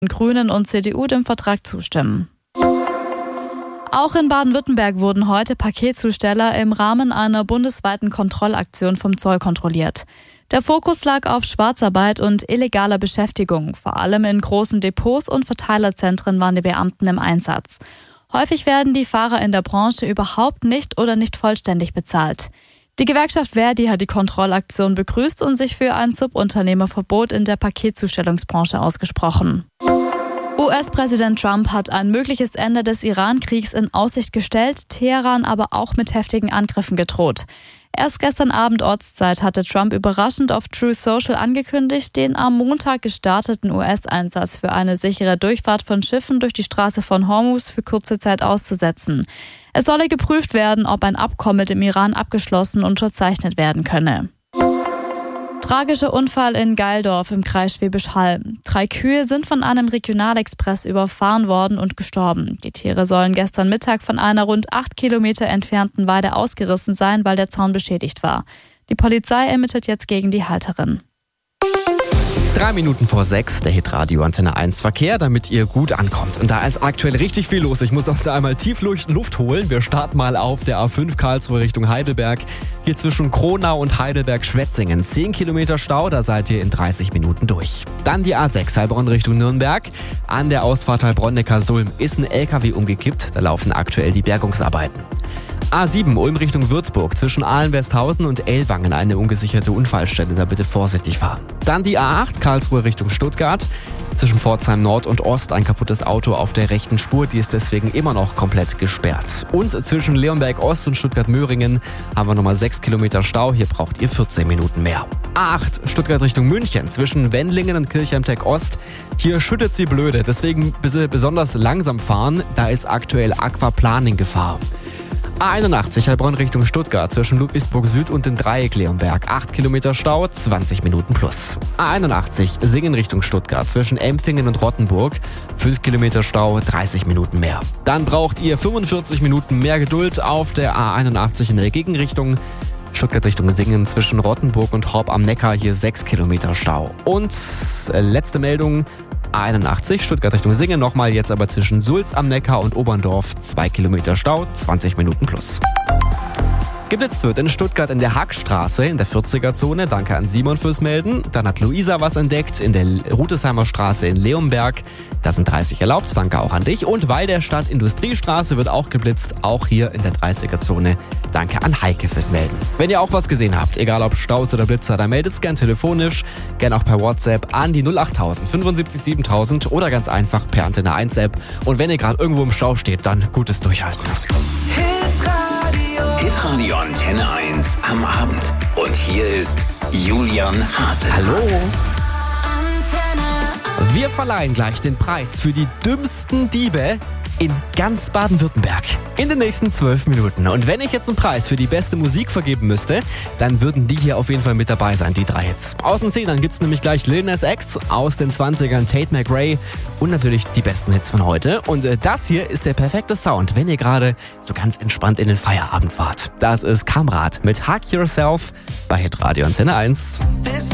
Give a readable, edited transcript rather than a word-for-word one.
Grünen und CDU dem Vertrag zustimmen. Auch in Baden-Württemberg wurden heute Paketzusteller im Rahmen einer bundesweiten Kontrollaktion vom Zoll kontrolliert. Der Fokus lag auf Schwarzarbeit und illegaler Beschäftigung. Vor allem in großen Depots und Verteilerzentren waren die Beamten im Einsatz. Häufig werden die Fahrer in der Branche überhaupt nicht oder nicht vollständig bezahlt. Die Gewerkschaft ver.di hat die Kontrollaktion begrüßt und sich für ein Subunternehmerverbot in der Paketzustellungsbranche ausgesprochen. US-Präsident Trump hat ein mögliches Ende des Iran-Kriegs in Aussicht gestellt, Teheran aber auch mit heftigen Angriffen gedroht. Erst gestern Abend Ortszeit hatte Trump überraschend auf Truth Social angekündigt, den am Montag gestarteten US-Einsatz für eine sichere Durchfahrt von Schiffen durch die Straße von Hormuz für kurze Zeit auszusetzen. Es solle geprüft werden, ob ein Abkommen mit dem Iran abgeschlossen und unterzeichnet werden könne. Tragischer Unfall in Geildorf im Kreis Schwäbisch Hall. 3 Kühe sind von einem Regionalexpress überfahren worden und gestorben. Die Tiere sollen gestern Mittag von einer rund 8 Kilometer entfernten Weide ausgerissen sein, weil der Zaun beschädigt war. Die Polizei ermittelt jetzt gegen die Halterin. 3 Minuten vor 6, der Hitradio Antenne 1 Verkehr, damit ihr gut ankommt. Und da ist aktuell richtig viel los. Ich muss uns einmal tief Luft holen. Wir starten mal auf der A5 Karlsruhe Richtung Heidelberg. Hier zwischen Kronau und Heidelberg-Schwetzingen. 10 Kilometer Stau, da seid ihr in 30 Minuten durch. Dann die A6 Heilbronn Richtung Nürnberg. An der Ausfahrt Heilbronn-Neckar-Sulm ist ein LKW umgekippt. Da laufen aktuell die Bergungsarbeiten. A7 Ulm Richtung Würzburg, zwischen Ahlen-Westhausen und Ellwangen eine ungesicherte Unfallstelle, da bitte vorsichtig fahren. Dann die A8 Karlsruhe Richtung Stuttgart, zwischen Pforzheim Nord und Ost ein kaputtes Auto auf der rechten Spur, die ist deswegen immer noch komplett gesperrt. Und zwischen Leonberg Ost und Stuttgart-Möhringen haben wir nochmal 6 Kilometer Stau, hier braucht ihr 14 Minuten mehr. A8 Stuttgart Richtung München, zwischen Wendlingen und Kirchheim-Tech Ost, hier schüttet's wie blöde, deswegen besonders langsam fahren, da ist aktuell Aquaplaning-Gefahr. A81 Heilbronn Richtung Stuttgart, zwischen Ludwigsburg Süd und dem Dreieck Leonberg. 8 Kilometer Stau, 20 Minuten plus. A81 Singen Richtung Stuttgart, zwischen Empfingen und Rottenburg. 5 Kilometer Stau, 30 Minuten mehr. Dann braucht ihr 45 Minuten mehr Geduld auf der A81 in der Gegenrichtung. Stuttgart Richtung Singen, zwischen Rottenburg und Horb am Neckar, hier 6 Kilometer Stau. Und letzte Meldung, A81 Stuttgart Richtung Singen, nochmal jetzt aber zwischen Sulz am Neckar und Oberndorf, 2 Kilometer Stau, 20 Minuten plus. Geblitzt wird in Stuttgart in der Hackstraße in der 40er-Zone. Danke an Simon fürs Melden. Dann hat Luisa was entdeckt in der Rutesheimer Straße in Leonberg. Da sind 30 erlaubt. Danke auch an dich. Und weil der Stadt Industriestraße wird auch geblitzt, auch hier in der 30er-Zone. Danke an Heike fürs Melden. Wenn ihr auch was gesehen habt, egal ob Staus oder Blitzer, dann meldet's gern telefonisch, gern auch per WhatsApp an die 08000 75 7000 oder ganz einfach per Antenne 1 App. Und wenn ihr gerade irgendwo im Stau steht, dann gutes Durchhalten. Hitradio Antenne 1 am Abend. Und hier ist Julian Hasel. Hallo. Wir verleihen gleich den Preis für die dümmsten Diebe in ganz Baden-Württemberg. In den nächsten 12 Minuten. Und wenn ich jetzt einen Preis für die beste Musik vergeben müsste, dann würden die hier auf jeden Fall mit dabei sein, die 3 Hits. Aus den 10ern gibt's nämlich gleich Lil Nas X, aus den 20ern Tate McRae und natürlich die besten Hits von heute. Und das hier ist der perfekte Sound, wenn ihr gerade so ganz entspannt in den Feierabend fahrt. Das ist Kamrat mit Hug Yourself bei Hitradio Antenne 1.